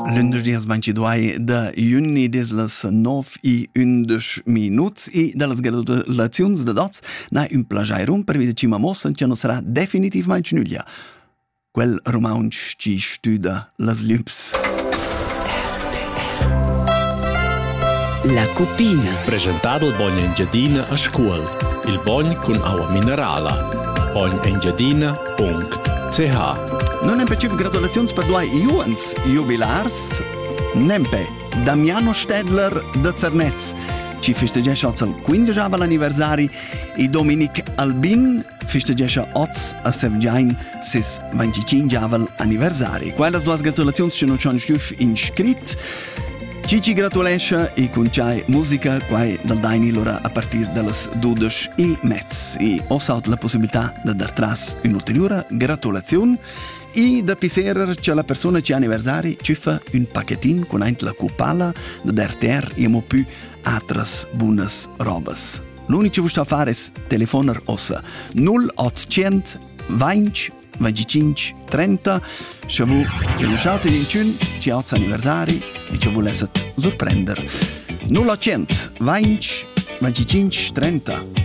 Lunedis 22 de juni des las 9:11 e dallas gratulaziuns de dots na un plagiarum per vide cima mossen che non sarà definitivamente nuglia. Quel romansch ci studa las lübs. La Cupina. Presentato il Bogn Engiadina a scuola. Il Bogn con acqua minerale. bognengiadina.ch. Non è più gratulazioni per due juans jubilars. Nempe Damiano Stedler de Zernez. Ci festeggia oggi il 15 anniversari e Dominic Albin festeggia oggi a Sevgiain sis 25 anniversari. Quelle due gratulazioni sono già in scritto. Ci gratulesce e con c'è musica qua dal Daini l'ora a partire dalle 12:30 e ho saut la possibilità di dar tras un'ulteriore gratulazione e da piserer c'è la persona che ha anniversari ci fa un pacchettin con la cupala da dar ter e mo più altre buonas robas. L'unico che vuoi fare è telefonar ossa 0800 20 25 30 se vuoi conosciate di un ci ha anniversari e ci vuole sorprendere 0800 20 25 30